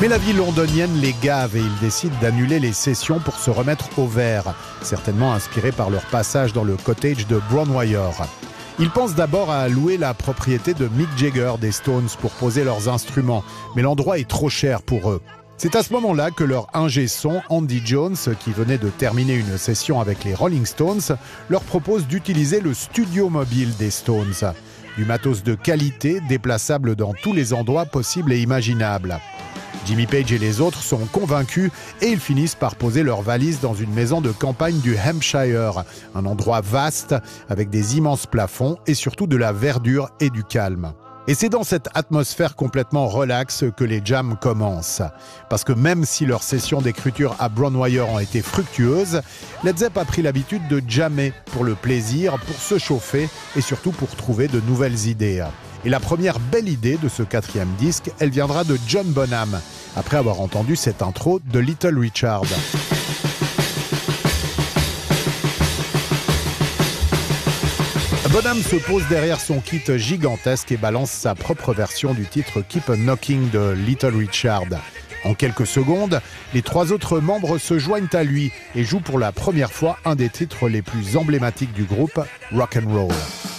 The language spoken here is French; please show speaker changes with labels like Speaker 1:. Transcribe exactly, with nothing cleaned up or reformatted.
Speaker 1: Mais la vie londonienne les gave et ils décident d'annuler les sessions pour se remettre au vert, certainement inspirés par leur passage dans le cottage de Bronwyn. Ils pensent d'abord à louer la propriété de Mick Jagger des Stones pour poser leurs instruments, mais l'endroit est trop cher pour eux. C'est à ce moment-là que leur ingé son, Andy Jones, qui venait de terminer une session avec les Rolling Stones, leur propose d'utiliser le studio mobile des Stones. Du matos de qualité, déplaçable dans tous les endroits possibles et imaginables. Jimmy Page et les autres sont convaincus et ils finissent par poser leurs valises dans une maison de campagne du Hampshire, un endroit vaste avec des immenses plafonds et surtout de la verdure et du calme. Et c'est dans cette atmosphère complètement relaxe que les jams commencent. Parce que même si leurs sessions d'écriture à Bronwyn ont été fructueuses, Led Zepp a pris l'habitude de jammer pour le plaisir, pour se chauffer et surtout pour trouver de nouvelles idées. Et la première belle idée de ce quatrième disque, elle viendra de John Bonham, après avoir entendu cette intro de Little Richard. Bonham se pose derrière son kit gigantesque et balance sa propre version du titre Keep a Knocking de Little Richard. En quelques secondes, les trois autres membres se joignent à lui et jouent pour la première fois un des titres les plus emblématiques du groupe, Rock and Roll.